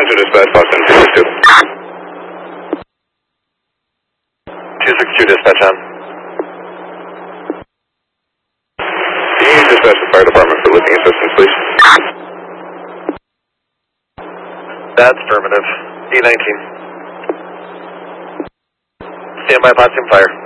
Central Dispatch, Boston 262. 262 Dispatch on. Can you dispatch the fire department for lifting assistance, please? That's affirmative. E19. Stand by, Potsdam Fire.